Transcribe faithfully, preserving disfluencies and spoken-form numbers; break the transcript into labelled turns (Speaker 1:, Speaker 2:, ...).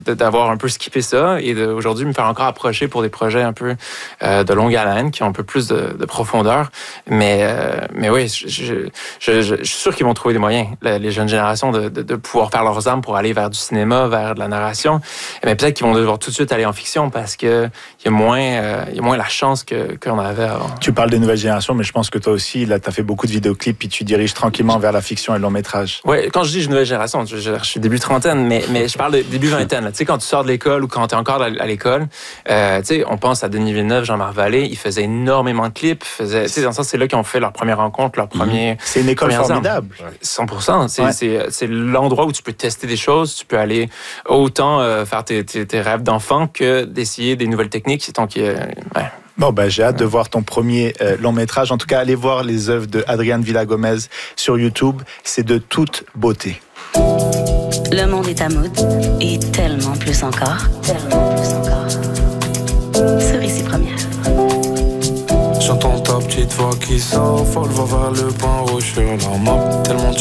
Speaker 1: d'avoir un peu skippé ça et d'aujourd'hui me faire encore approcher pour des projets un peu euh, de longue haleine qui ont un peu plus de, de profondeur. Mais, euh, mais oui, je, je, je, je, je suis sûr qu'ils vont trouver des moyens, les jeunes générations, de, de, de pouvoir faire leurs armes pour aller vers du cinéma, vers de la narration. Mais peut-être qu'ils vont devoir tout de suite aller en fiction parce qu'il y a moins, euh, il y a moins la chance que, qu'on avait avant.
Speaker 2: Tu parles des nouvelles générations, mais je pense que toi aussi, là, tu as fait beaucoup de vidéoclips puis tu diriges tranquillement vers la fiction et le long métrage.
Speaker 1: Oui, quand je dis nouvelle génération, je, je, je suis début trentaine, mais, mais je parle de début vingtaine. Tu sais, quand tu sors de l'école ou quand tu es encore à l'école, euh, tu sais, on pense à Denis Villeneuve, Jean-Marc Vallée, ils faisaient énormément de clips. Faisaient, tu sais, dans le sens, c'est là qu'ils ont fait leur première rencontre, leur premier.
Speaker 2: C'est une école formidable.
Speaker 1: cent pour cent. C'est, ouais. c'est, c'est l'endroit où tu peux tester des choses, tu peux aller autant euh, faire tes, tes, tes rêves d'enfant que d'essayer des nouvelles techniques. Donc, euh, ouais.
Speaker 2: Bon, ben, j'ai hâte de voir ton premier euh, long métrage. En tout cas, allez voir les œuvres de Adrián Villagomez sur YouTube. C'est de toute beauté.
Speaker 3: Le monde est à mode et tellement plus encore. Tellement plus encore. Sur Ici Première.
Speaker 4: J'entends ta petite voix qui s'envole, va vers le point rouge sur la map. Tellement